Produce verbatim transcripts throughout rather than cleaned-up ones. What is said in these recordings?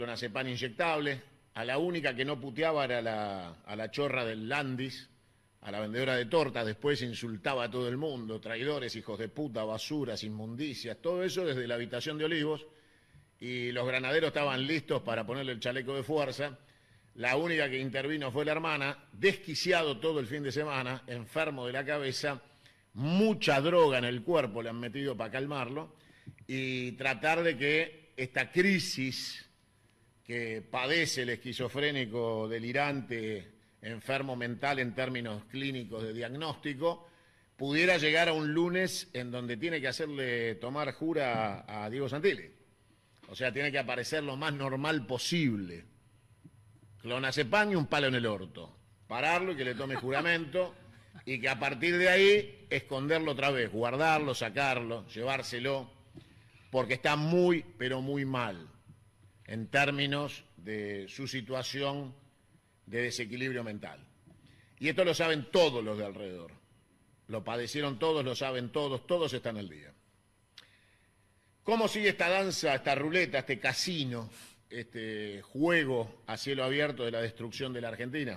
clonazepam inyectable. A la única que no puteaba era la, a la chorra del Landis, a la vendedora de tortas. Después insultaba a todo el mundo, traidores, hijos de puta, basuras, inmundicias, todo eso desde la habitación de Olivos. Y los granaderos estaban listos para ponerle el chaleco de fuerza. La única que intervino fue la hermana, desquiciado todo el fin de semana, enfermo de la cabeza, mucha droga en el cuerpo le han metido para calmarlo y tratar de que esta crisis que padece el esquizofrénico delirante, enfermo mental en términos clínicos de diagnóstico, pudiera llegar a un lunes en donde tiene que hacerle tomar jura a Diego Santilli. O sea, tiene que aparecer lo más normal posible. Clonazepam y un palo en el orto. Pararlo y que le tome juramento y que a partir de ahí esconderlo otra vez, guardarlo, sacarlo, llevárselo, porque está muy, pero muy mal en términos de su situación de desequilibrio mental. Y esto lo saben todos los de alrededor. Lo padecieron todos, lo saben todos, todos están al día. ¿Cómo sigue esta danza, esta ruleta, este casino, este juego a cielo abierto de la destrucción de la Argentina?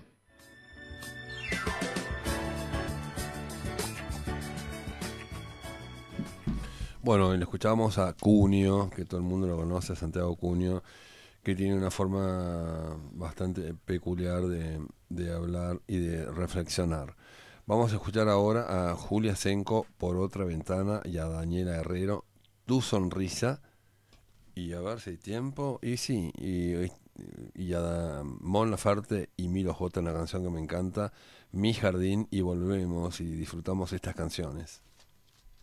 Bueno, le escuchábamos a Cunio, que todo el mundo lo conoce, a Santiago Cunio, que tiene una forma bastante peculiar de, de hablar y de reflexionar. Vamos a escuchar ahora a Julia Senco, Por otra ventana, y a Daniela Herrero, Tu sonrisa, y a ver si hay tiempo, y sí, y, y a Mon Laferte y Milo J, una canción que me encanta, Mi jardín, y volvemos y disfrutamos estas canciones.